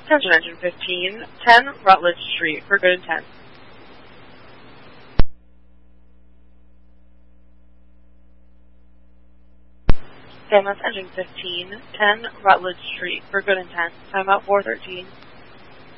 Attention engine 15, 10 Rutledge Street for good intent. Sam, that's engine 15, 10 Rutledge Street for good intent. Timeout 413.